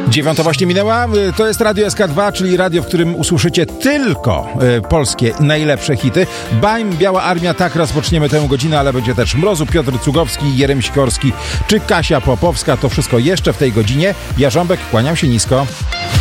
9 właśnie minęła. To jest Radio SK2, czyli radio, w którym usłyszycie tylko polskie najlepsze hity. Bań, Biała Armia, tak rozpoczniemy tę godzinę, ale będzie też Mrozu, Piotr Cugowski, Jerem Sikorski czy Kasia Popowska. To wszystko jeszcze w tej godzinie. Ja Rząbek, kłaniam się nisko.